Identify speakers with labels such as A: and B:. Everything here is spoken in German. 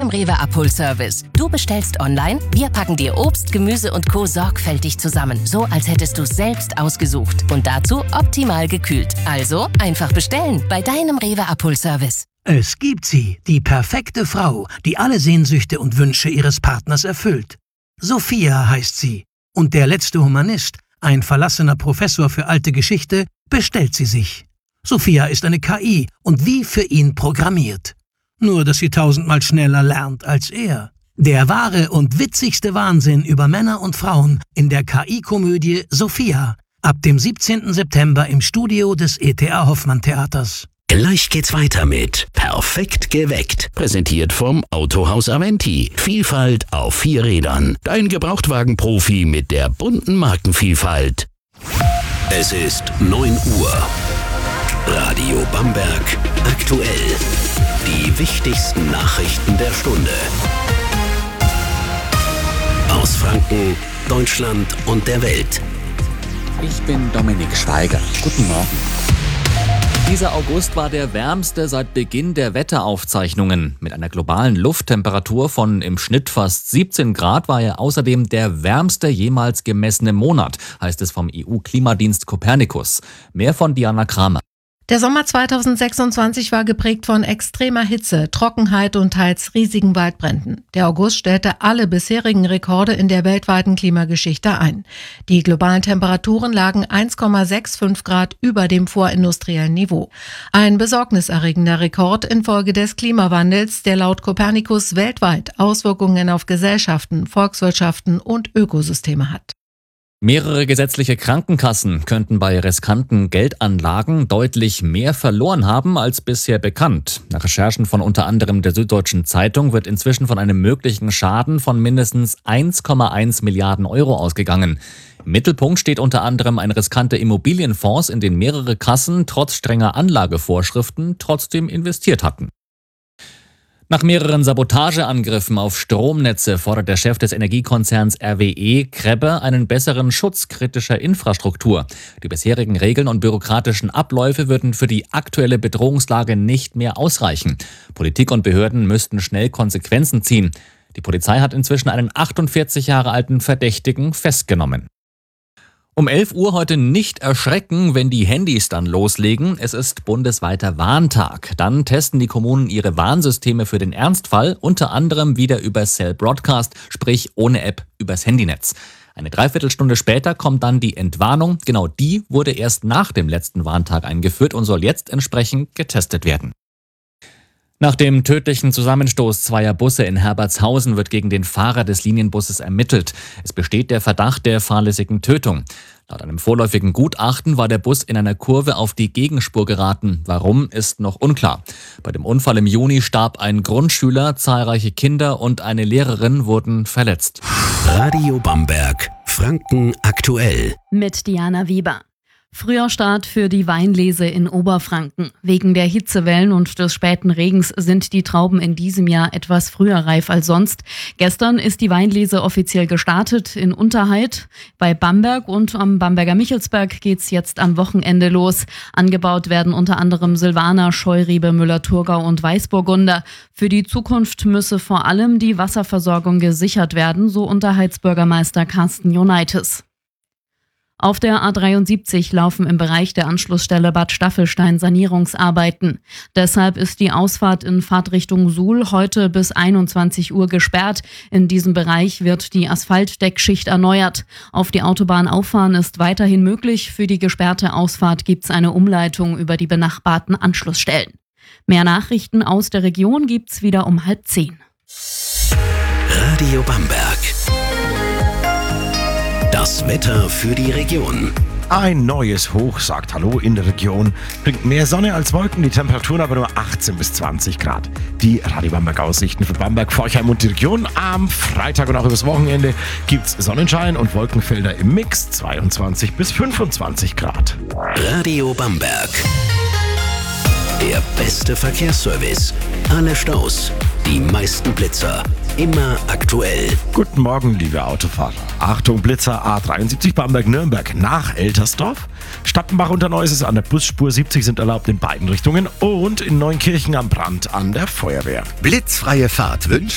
A: deinem Rewe Abholservice. Du bestellst online, wir packen dir Obst, Gemüse und Co. sorgfältig zusammen, so als hättest du es selbst ausgesucht. Und dazu optimal gekühlt. Also einfach bestellen bei deinem Rewe Abholservice.
B: Es gibt sie, die perfekte Frau, die alle Sehnsüchte und Wünsche ihres Partners erfüllt. Sophia heißt sie. Und der letzte Humanist, ein verlassener Professor für alte Geschichte, bestellt sie sich. Sophia ist eine KI und wie für ihn programmiert. Nur, dass sie 1000-mal schneller lernt als er. Der wahre und witzigste Wahnsinn über Männer und Frauen in der KI-Komödie Sophia. Ab dem 17. September im Studio des E.T.A. Hoffmann Theaters.
C: Gleich geht's weiter mit Perfekt geweckt. Präsentiert vom Autohaus Aventi. Vielfalt auf 4 Rädern. Dein Gebrauchtwagen-Profi mit der bunten Markenvielfalt. Es ist 9 Uhr. Radio Bamberg aktuell. Die wichtigsten Nachrichten der Stunde. Aus Franken, Deutschland und der Welt.
D: Ich bin Dominik Schweiger. Guten Morgen. Dieser August war der wärmste seit Beginn der Wetteraufzeichnungen. Mit einer globalen Lufttemperatur von im Schnitt fast 17 Grad war er außerdem der wärmste jemals gemessene Monat, heißt es vom EU-Klimadienst Copernicus. Mehr von Diana Kramer.
E: Der Sommer 2026 war geprägt von extremer Hitze, Trockenheit und teils riesigen Waldbränden. Der August stellte alle bisherigen Rekorde in der weltweiten Klimageschichte ein. Die globalen Temperaturen lagen 1,65 Grad über dem vorindustriellen Niveau. Ein besorgniserregender Rekord infolge des Klimawandels, der laut Copernicus weltweit Auswirkungen auf Gesellschaften, Volkswirtschaften und Ökosysteme hat.
D: Mehrere gesetzliche Krankenkassen könnten bei riskanten Geldanlagen deutlich mehr verloren haben als bisher bekannt. Nach Recherchen von unter anderem der Süddeutschen Zeitung wird inzwischen von einem möglichen Schaden von mindestens 1,1 Milliarden Euro ausgegangen. Im Mittelpunkt steht unter anderem ein riskanter Immobilienfonds, in den mehrere Kassen trotz strenger Anlagevorschriften trotzdem investiert hatten. Nach mehreren Sabotageangriffen auf Stromnetze fordert der Chef des Energiekonzerns RWE, Krebbe, einen besseren Schutz kritischer Infrastruktur. Die bisherigen Regeln und bürokratischen Abläufe würden für die aktuelle Bedrohungslage nicht mehr ausreichen. Politik und Behörden müssten schnell Konsequenzen ziehen. Die Polizei hat inzwischen einen 48 Jahre alten Verdächtigen festgenommen. Um 11 Uhr heute nicht erschrecken, wenn die Handys dann loslegen. Es ist bundesweiter Warntag. Dann testen die Kommunen ihre Warnsysteme für den Ernstfall, unter anderem wieder über Cell Broadcast, sprich ohne App übers Handynetz. Eine Dreiviertelstunde später kommt dann die Entwarnung. Genau die wurde erst nach dem letzten Warntag eingeführt und soll jetzt entsprechend getestet werden. Nach dem tödlichen Zusammenstoß zweier Busse in Herbertshausen wird gegen den Fahrer des Linienbusses ermittelt. Es besteht der Verdacht der fahrlässigen Tötung. Laut einem vorläufigen Gutachten war der Bus in einer Kurve auf die Gegenspur geraten. Warum, ist noch unklar. Bei dem Unfall im Juni starb ein Grundschüler, zahlreiche Kinder und eine Lehrerin wurden verletzt.
C: Radio Bamberg, Franken aktuell.
F: Mit Diana Weber. Früher Start für die Weinlese in Oberfranken. Wegen der Hitzewellen und des späten Regens sind die Trauben in diesem Jahr etwas früher reif als sonst. Gestern ist die Weinlese offiziell gestartet in Unterheid. Bei Bamberg und am Bamberger Michelsberg geht's jetzt am Wochenende los. Angebaut werden unter anderem Silvaner, Scheurebe, Müller-Thurgau und Weißburgunder. Für die Zukunft müsse vor allem die Wasserversorgung gesichert werden, so Unterheidsbürgermeister Carsten Jonitis. Auf der A73 laufen im Bereich der Anschlussstelle Bad Staffelstein Sanierungsarbeiten. Deshalb ist die Ausfahrt in Fahrtrichtung Suhl heute bis 21 Uhr gesperrt. In diesem Bereich wird die Asphaltdeckschicht erneuert. Auf die Autobahn auffahren ist weiterhin möglich. Für die gesperrte Ausfahrt gibt's eine Umleitung über die benachbarten Anschlussstellen. Mehr Nachrichten aus der Region gibt's wieder um 9:30.
C: Radio Bamberg. Das Wetter für die Region.
G: Ein neues Hoch sagt Hallo in der Region, bringt mehr Sonne als Wolken, die Temperaturen aber nur 18 bis 20 Grad. Die Radio Bamberg Aussichten für Bamberg, Forchheim und die Region. Am Freitag und auch übers Wochenende gibt's Sonnenschein und Wolkenfelder im Mix, 22 bis 25 Grad.
C: Radio Bamberg. Der beste Verkehrsservice. Alle Staus, die meisten Blitzer. Immer aktuell.
G: Guten Morgen, liebe Autofahrer. Achtung, Blitzer A73 Bamberg-Nürnberg nach Eltersdorf. Stappenbach und Neuses an der Busspur 70 sind erlaubt in beiden Richtungen und in Neunkirchen am Brand an der Feuerwehr.
H: Blitzfreie Fahrt wünscht